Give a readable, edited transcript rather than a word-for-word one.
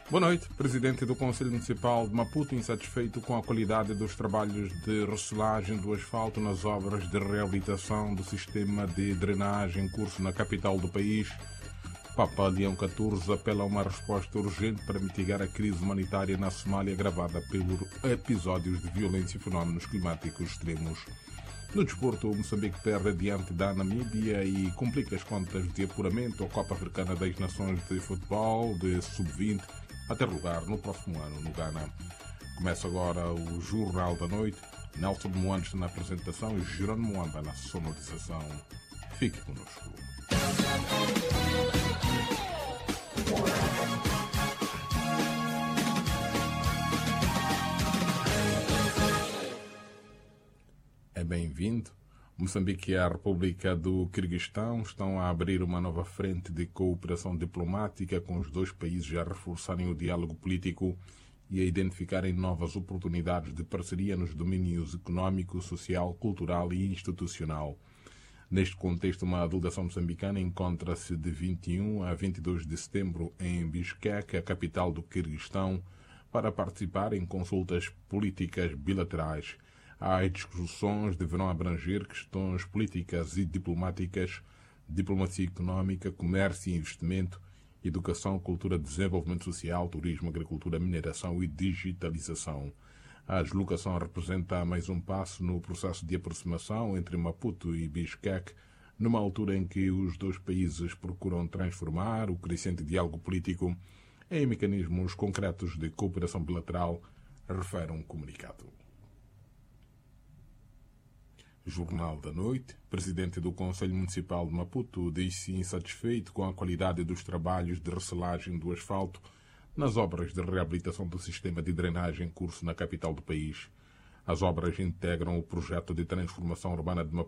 Boa noite. Presidente do Conselho Municipal de Maputo, insatisfeito com a qualidade dos trabalhos de reciclagem do asfalto nas obras de reabilitação do sistema de drenagem em curso na capital do país. Papa Leão XIV apela a uma resposta urgente para mitigar a crise humanitária na Somália agravada pelos episódios de violência e fenómenos climáticos extremos. No desporto, o Moçambique perde diante da Namíbia e complica as contas de apuramento à Copa Africana das Nações de Futebol de Sub-20 a ter lugar no próximo ano no Ghana. Começa agora o Jornal da Noite. Nelson Moantes na apresentação e Jerônimo Moamba na sonorização. Fique conosco. É bem-vindo. Moçambique e a República do Quirguistão estão a abrir uma nova frente de cooperação diplomática com os dois países a reforçarem o diálogo político e a identificarem novas oportunidades de parceria nos domínios económico, social, cultural e institucional. Neste contexto, uma delegação moçambicana encontra-se de 21 a 22 de setembro em Bishkek, a capital do Quirguistão, para participar em consultas políticas bilaterais. As discussões deverão abranger questões políticas e diplomáticas, diplomacia económica, comércio e investimento, educação, cultura, desenvolvimento social, turismo, agricultura, mineração e digitalização. A deslocação representa mais um passo no processo de aproximação entre Maputo e Bishkek, numa altura em que os dois países procuram transformar o crescente diálogo político em mecanismos concretos de cooperação bilateral, refere um comunicado. Jornal da Noite. Presidente do Conselho Municipal de Maputo diz-se insatisfeito com a qualidade dos trabalhos de reciclagem do asfalto nas obras de reabilitação do sistema de drenagem em curso na capital do país. As obras integram o projeto de transformação urbana de Maputo